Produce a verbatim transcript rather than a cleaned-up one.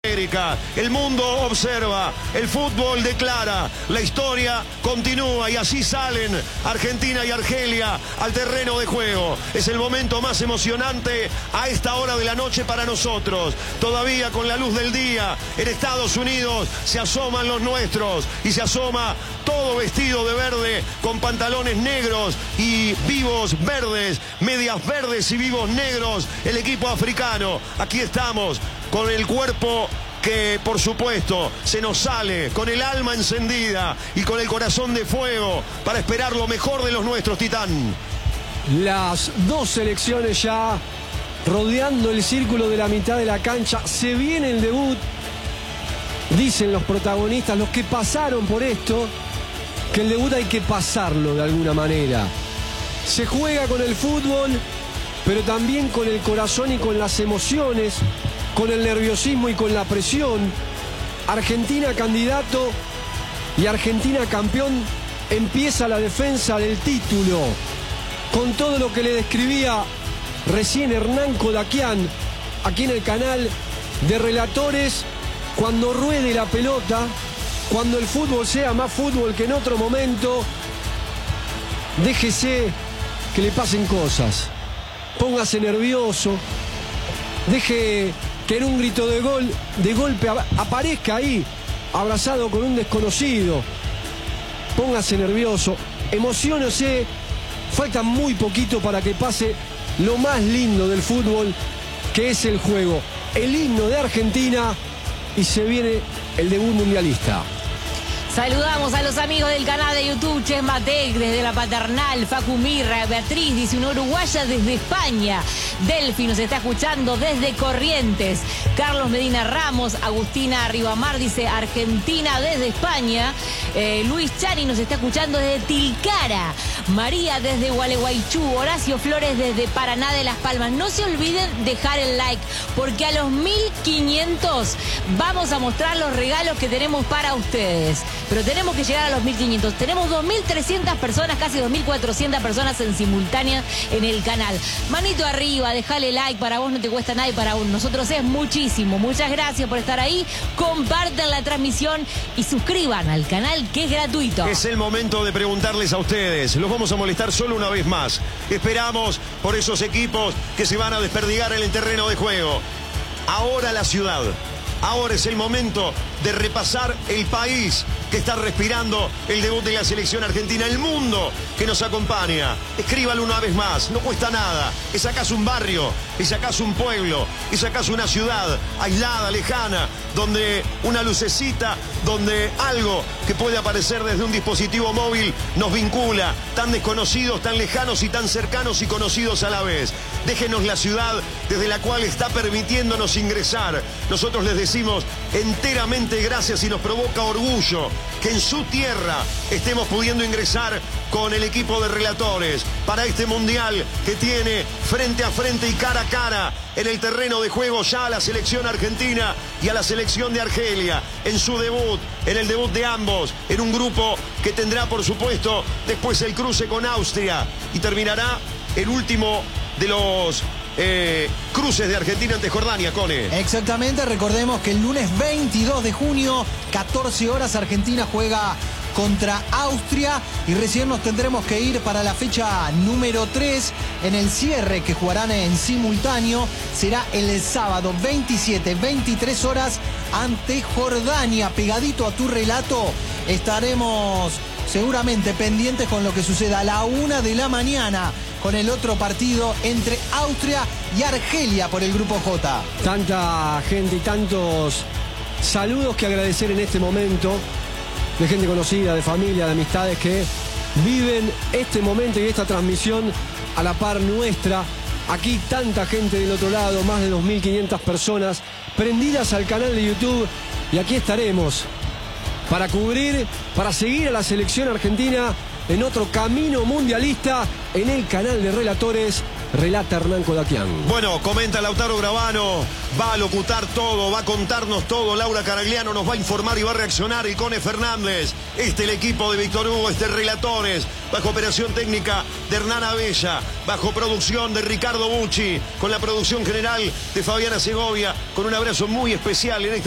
América. El mundo observa, el fútbol declara, la historia continúa y así salen Argentina y Argelia al terreno de juego. Es el momento más emocionante a esta hora de la noche para nosotros. Todavía con la luz del día en Estados Unidos se asoman los nuestros y se asoma todo vestido de verde con pantalones negros y vivos verdes, medias verdes y vivos negros, el equipo africano. Aquí estamos con el cuerpo que por supuesto se nos sale, con el alma encendida y con el corazón de fuego para esperar lo mejor de los nuestros, Titán. Las dos selecciones ya rodeando el círculo de la mitad de la cancha. Se viene el debut, dicen los protagonistas, los que pasaron por esto, que el debut hay que pasarlo de alguna manera. Se juega con el fútbol, pero también con el corazón y con las emociones, con el nerviosismo y con la presión. Argentina candidato y Argentina campeón. Empieza la defensa del título con todo lo que le describía recién Hernán Kodakian aquí en el canal de Relatores. Cuando ruede la pelota, cuando el fútbol sea más fútbol que en otro momento, déjese que le pasen cosas, póngase nervioso, deje que en un grito de gol, de golpe aparezca ahí, abrazado con un desconocido, póngase nervioso, emociónese. Falta muy poquito para que pase lo más lindo del fútbol, que es el juego, el himno de Argentina, y se viene el debut mundialista. Saludamos a los amigos del canal de YouTube, Chesmatec desde la Paternal, Facu Mirra, Beatriz dice una uruguaya desde España, Delfi nos está escuchando desde Corrientes, Carlos Medina Ramos, Agustina Ribamar dice Argentina desde España, eh, Luis Chani nos está escuchando desde Tilcara, María desde Gualeguaychú, Horacio Flores desde Paraná de Las Palmas. No se olviden dejar el like, porque a los mil quinientos vamos a mostrar los regalos que tenemos para ustedes. Pero tenemos que llegar a los mil quinientos. Tenemos dos mil trescientas personas, casi dos mil cuatrocientas personas en simultánea en el canal. Manito arriba, dejale like, para vos no te cuesta nada y para nosotros es muchísimo. Muchas gracias por estar ahí. Compartan la transmisión y suscriban al canal, que es gratuito. Es el momento de preguntarles a ustedes. Los vamos a molestar solo una vez más. Esperamos por esos equipos que se van a desperdigar en el terreno de juego. Ahora la ciudad. Ahora es el momento de repasar el país que está respirando el debut de la selección argentina, el mundo que nos acompaña. Escríbalo una vez más, no cuesta nada. ¿Es acaso un barrio? ¿Es acaso un pueblo? ¿Es acaso una ciudad aislada, lejana, donde una lucecita, donde algo que puede aparecer desde un dispositivo móvil nos vincula, tan desconocidos, tan lejanos y tan cercanos y conocidos a la vez? Déjenos la ciudad desde la cual está permitiéndonos ingresar. Nosotros les decimos enteramente gracias y nos provoca orgullo que en su tierra estemos pudiendo ingresar con el equipo de Relatores para este mundial que tiene frente a frente y cara a cara en el terreno de juego ya a la selección argentina y a la selección de Argelia en su debut, en el debut de ambos, en un grupo que tendrá por supuesto después el cruce con Austria y terminará el último de los eh, cruces de Argentina ante Jordania, Cone. Exactamente, recordemos que el lunes veintidós de junio, catorce horas, Argentina juega contra Austria y recién nos tendremos que ir para la fecha número tres en el cierre que jugarán en simultáneo. Será el sábado veintisiete, veintitrés horas ante Jordania. Pegadito a tu relato estaremos seguramente pendientes con lo que suceda a la una de la mañana con el otro partido entre Austria y Argelia por el Grupo J. Tanta gente y tantos saludos que agradecer en este momento, de gente conocida, de familia, de amistades que viven este momento y esta transmisión a la par nuestra. Aquí tanta gente del otro lado, más de dos mil quinientas personas prendidas al canal de YouTube, y aquí estaremos para cubrir, para seguir a la selección argentina en otro camino mundialista en el canal de Relatores. Relata Hernán Kodakian. Bueno, comenta Lautaro Gravano, va a locutar todo, va a contarnos todo. Laura Caragliano nos va a informar y va a reaccionar. Y Cone Fernández, este el equipo de Víctor Hugo, este Relatores, bajo operación técnica de Hernán Abella, bajo producción de Ricardo Bucci, con la producción general de Fabiana Segovia, con un abrazo muy especial en esta